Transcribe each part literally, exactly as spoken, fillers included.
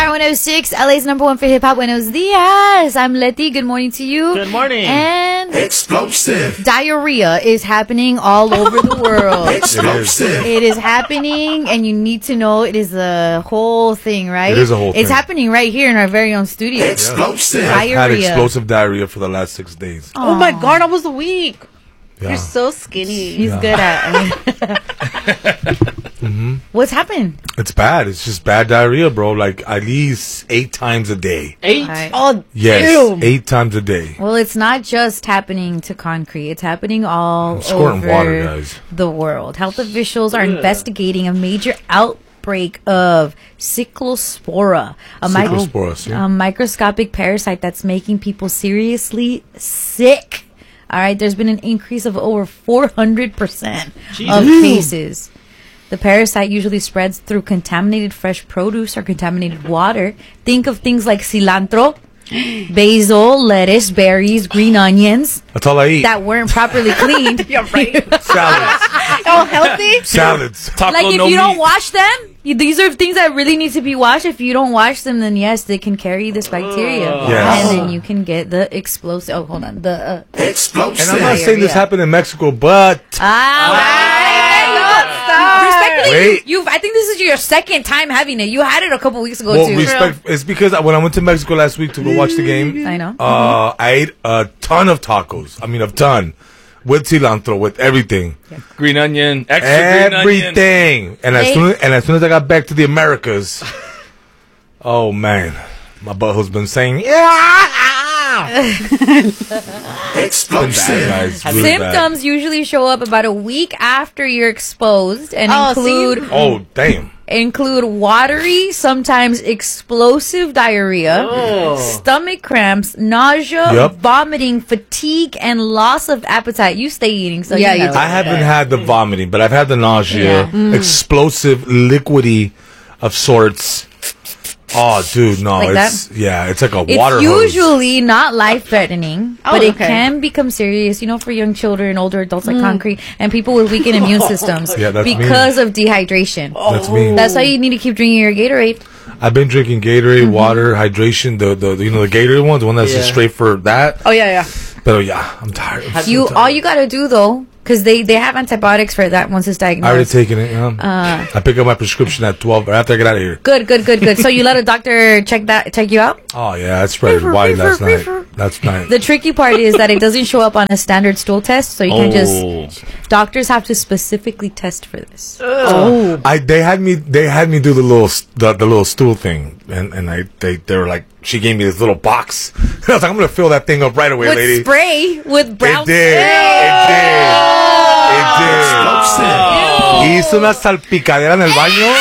Star one oh six, L A's number one for hip hop. Buenos dias. I'm Letty. Good morning to you. Good morning. And explosive diarrhea is happening all over the world. Explosive. It is happening, and you need to know it is a whole thing, right? It is a whole It's thing. happening right here in our very own studio. Explosive. I've had Diarrhea. explosive diarrhea for the last six days. Oh my god, almost a week. Yeah. You're so skinny. He's good at. I mean, Mm-hmm. what's happened? It's bad. It's just bad diarrhea, bro. Like at least eight times a day. Eight? Right. Oh, Yes, damn. eight times a day. Well, it's not just happening to Concrete. It's happening all I'm squirting over water, guys. the world. Health officials are investigating a major outbreak of cyclospora, a, micro- Cyclospora, see? a microscopic parasite that's making people seriously sick. All right, there's been an increase of over four hundred percent of cases. The parasite usually spreads through contaminated fresh produce or contaminated water. Think of things like cilantro, basil, lettuce, berries, green onions That's all I eat. that weren't properly cleaned. Yeah, right. Salads. Oh, healthy? Salads. Taco Like if no you don't meat. wash them, you, these are things that really need to be washed. If you don't wash them, then yes, they can carry this bacteria, Yes. and then you can get the explosive. Oh, hold on, the uh, Explosive. And I'm not saying this Diarrhea. happened in Mexico, but ah, respectfully, Wait. you, you've. I think this is your second time having it. You had it a couple weeks ago well, too. respect. It's because when I went to Mexico last week to go watch the game, I know. uh, I ate a ton of tacos. I mean, a ton. With cilantro, with everything. Green onion. Extra green onion. Everything. And as Hey. soon and as soon as I got back to the Americas, oh man, my butthole's been saying, yeah. Explosive. Guys, really bad. Symptoms usually show up about a week after you're exposed and Oh, include Oh damn. include watery, sometimes explosive diarrhea, stomach cramps, nausea, Yep. vomiting, fatigue, and loss of appetite. You stay eating, so Yeah, you you know. do. I haven't had the vomiting, but I've had the nausea, Yeah. explosive, liquidy of sorts. Oh, dude, no, Like it's yeah, it's like a It's water hose. usually not life-threatening, Oh, but it okay. can become serious, you know, for young children, older adults like Concrete, and people with weakened immune systems Yeah, that's because of dehydration. That's me. That's why you need to keep drinking your Gatorade. I've been drinking Gatorade, Mm-hmm. water, hydration, the, the the you know the Gatorade one, the one that's just Yeah. straight for that. Oh, yeah, yeah. But yeah, I'm tired. I'm so You tired. all you gotta do though, because they they have antibiotics for that once it's I already diagnosed. taken it. Yeah. Uh, I pick up my prescription at twelve right after I get out of here. Good, good, good, good. So you let a doctor check that check you out. Oh yeah, I spread Reefer, wide reefer, last night. reefer. That's night. The tricky part is that it doesn't show up on a standard stool test, so you can Oh. just doctors have to specifically test for this. Oh. I they had me they had me do the little s- the, the little stool thing, and and I they they were like she gave me this little box. I was like I'm gonna fill that thing up right away, With lady. spray, with brown It did. It did. It did. Explosive. Hizo una salpicadera en el baño.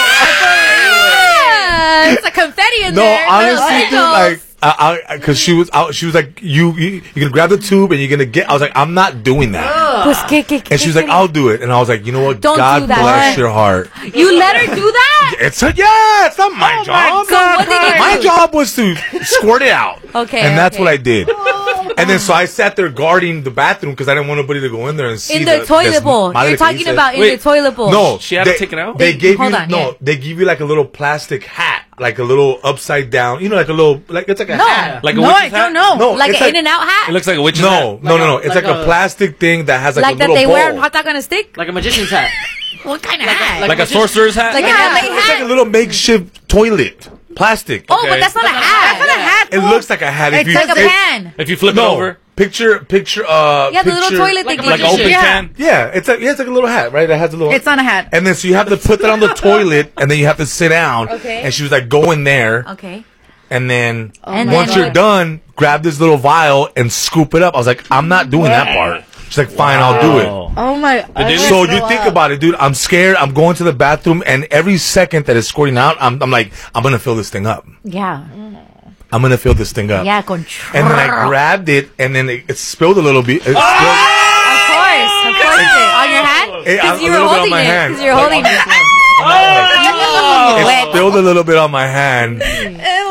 Yeah, it's a confetti in No, there. honestly, Little dude, angels. like, I, I, cause she was out, she was like, you, you, you're gonna grab the tube and you're gonna get. I was like, I'm not doing that. Pues, ¿qué, qué, And she was like, I'll do it. And I was like, you know what? Don't God do that. bless What? your heart. You let her do that? It's a, yeah, it's not my job. So what did you My do? job was to squirt it out. Okay, And that's okay. what I did. And then so I sat there guarding the bathroom because I didn't want nobody to go in there and see In the des- toilet bowl. madre You're que talking hice. about in Wait. the toilet bowl. No, She had to take it out? They gave Hold you on, no. yeah. They give you like a little plastic hat, like a little upside down. You know, like a little like it's like a No. hat. Like a No, witch's I hat? don't know. No, Like it's an like- in and out hat? It looks like a witch's hat. No, no, no, no. Like It's a- like, a, like a- plastic thing that has like, Like a that little they bowl. wear in hot dog on a stick? Like a magician's hat. What kind of hat? Like a sorcerer's hat? Like an Yeah. L A It's like a hat? little makeshift toilet, plastic. Oh, but Okay. that's not a hat. That's not a hat. It looks like a hat. If It's you, It's like a if- pan. If you flip it No, over, picture, picture. Uh, Yeah, the little picture- toilet Like they a give like you. an open Yeah. can. Yeah, it's like yeah, it's like a little hat, right? It has a little. It's not a hat. And then so you have to put that on the toilet, and then you have to sit down. Okay. And she was like, "Go in there." Okay. And then And once then you're what? done, grab this little vial and scoop it up. I was like, I'm not doing that part. She's like, fine, I'll do it. Oh, my. they do? So you think about it, dude. I'm scared. I'm going to the bathroom, and every second that it's squirting out, I'm, I'm like, I'm gonna fill this thing up. Yeah. I'm gonna fill this thing up. Yeah, con And then I grabbed it, and then it, it spilled a little bit. It Of course. Of course. it did. On your hand? It- a Because you were little bit on holding my it. hand. Because you're holding it. spilled, it Wet. spilled a little bit on my hand.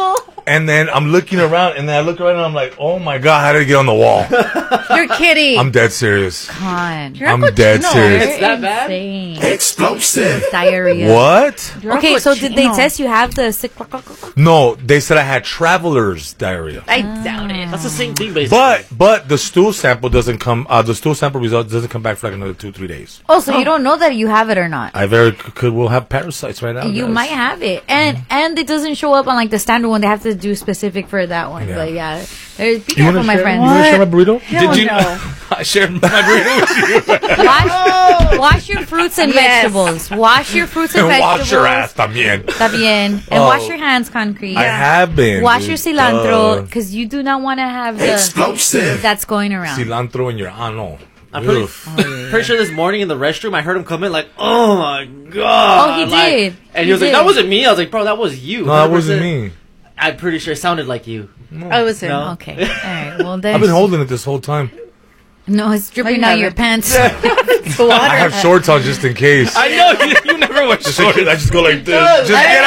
And then I'm looking around, and then I look around, and I'm like, oh my God, how did I get on the wall? You're kidding. I'm dead serious. Con. You're I'm a dead cochino. serious. It's that bad? Insane. Explosive. Diarrhea. What? You're a Okay, so did they cochino. test you have the sick? No, they said I had traveler's diarrhea. I doubt it. That's the same thing, basically. But but the stool sample doesn't come. Uh, the stool sample result doesn't come back for like another two three days. Oh, so you don't know that you have it or not? I very c- could will have parasites right now. You guys. might have it, and and it doesn't show up on like the standard one. They have to do specific for that one. Yeah. But yeah, there's, be You careful, wanna my share, friends. You want to share my burrito? Hell Did you? no. I shared my burrito with you. Wash, wash your fruits and Yes. vegetables. Wash your fruits and And vegetables. wash your ass también. Está bien. And Oh. wash your hands, concrete. I have been. Wash dude. your cilantro Uh, because you do not want to have the Explosive. that's going around. cilantro in your ano. I'm pretty, Oof. pretty sure this morning in the restroom, I heard him come in like, "Oh my god!" Oh, he like- did. and he, He was like, did. "That wasn't me." I was like, "Bro, that was you." No, that wasn't me. I'm pretty sure it sounded like you. I was him. No. Okay. All right. Well, then. I've been holding it this whole time. No, it's dripping No, you out your haven't. pants. It's the water. I have shorts on just in case. I know you, you never wear Just in shorts. case, I just go like this. does. Just get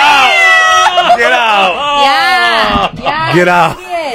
out. Get out. yeah. Yeah. Get out. Yes.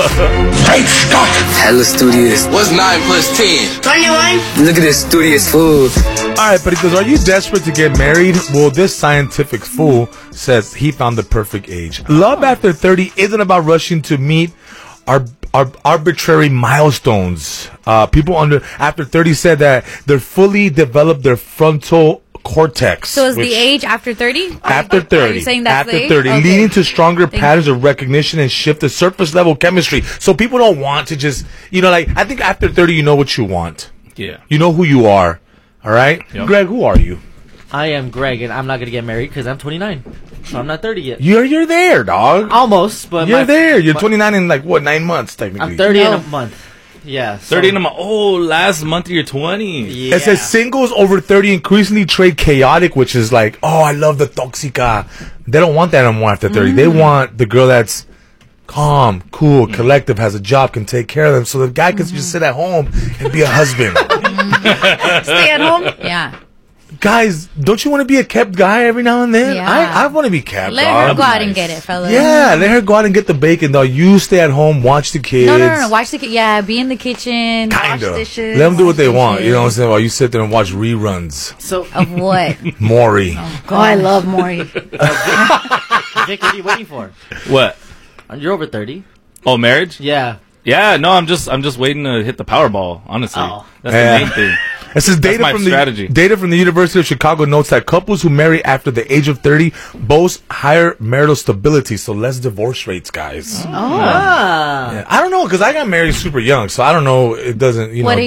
Great Scott. Hella studious. What's nine plus ten? Look at this studious food. All right, Peritos, are you desperate to get married? Well, this scientific fool says he found the perfect age. Love after thirty isn't about rushing to meet our, our arbitrary milestones. Uh, people under after thirty said that they're fully developed their frontal cortex. So is which- the age after thirty? After Are thirty. you saying that's after the age? thirty, Okay. leading to stronger Thank patterns of recognition and shift the surface level chemistry. So people don't want to just, you know, like, I think after thirty, you know what you want. Yeah. You know who you are. All right? Yep. Greg, who are you? I am Greg, and I'm not gonna get married because I'm twenty-nine, so I'm not thirty yet. You're you're there, dog. Almost, but You're my- there. You're my- twenty-nine in like what, nine months technically. I'm thirty in No. a month. Yeah, so- thirty in a month. Oh, last month you're twenty. Yeah. It says singles over thirty increasingly trade chaotic, which is like, oh, I love the toxica. They don't want that anymore after thirty. They want the girl that's calm, cool, collective, has a job, can take care of them. So the guy can just sit at home and be a husband. Stay at home. Yeah. Guys, don't you want to be a kept guy every now and then? Yeah. I, I want to be kept. Let dog. her go out and nice. get it, fellas. Yeah, let her go out and get the bacon, though. You stay at home, watch the kids. No, no, no, no. Watch the ki- yeah. Be in the kitchen. Kinda. Wash dishes. Let them do what they want. dishes. You know what I'm saying? While you sit there and watch reruns. So, Of what? Maury. Oh, I love Maury. Vic, what are you waiting for? What? You're over thirty. Oh, marriage? Yeah. Yeah, no, I'm just I'm just waiting to hit the Powerball, honestly. Oh. That's Yeah. the main thing. It says data my from strategy. the data from the University of Chicago notes that couples who marry after the age of thirty boast higher marital stability, so less divorce rates, guys. Ah. Yeah. I don't know because I got married super young, so I don't know. It doesn't, you What know.